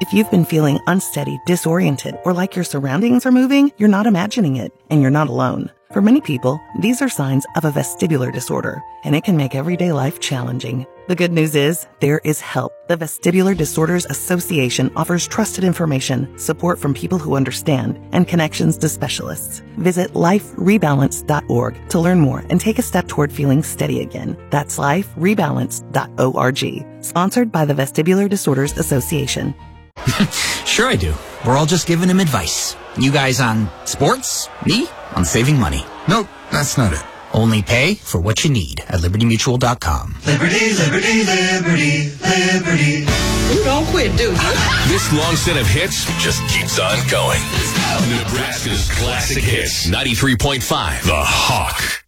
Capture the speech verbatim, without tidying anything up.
If you've been feeling unsteady, disoriented, or like your surroundings are moving, you're not imagining it, and you're not alone. For many people, these are signs of a vestibular disorder, and it can make everyday life challenging. The good news is, there is help. The Vestibular Disorders Association offers trusted information, support from people who understand, and connections to specialists. Visit life rebalance dot org to learn more and take a step toward feeling steady again. That's life rebalance dot org. Sponsored by the Vestibular Disorders Association. Sure I do. We're all just giving him advice. You guys on sports, me on saving money. Nope, that's not it. Only pay for what you need at liberty mutual dot com. Liberty, liberty, liberty, liberty. You don't quit, do you? This long set of hits just keeps on going. Nebraska's classic hits. ninety-three point five The Hawk.